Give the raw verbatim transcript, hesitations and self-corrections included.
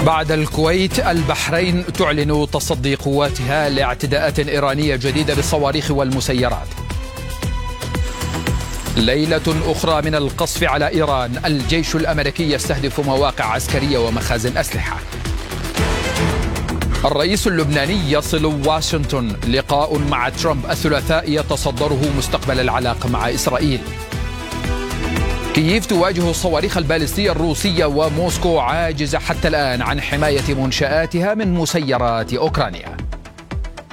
بعد الكويت، البحرين تعلن تصدي قواتها لاعتداءات إيرانية جديدة بالصواريخ والمسيرات. ليلة أخرى من القصف على إيران، الجيش الأمريكي يستهدف مواقع عسكرية ومخازن أسلحة. الرئيس اللبناني يصل واشنطن، لقاء مع ترامب الثلاثاء يتصدره مستقبل العلاقة مع إسرائيل. كييف تواجه الصواريخ البالستية الروسية، وموسكو عاجزة حتى الآن عن حماية منشآتها من مسيرات أوكرانيا.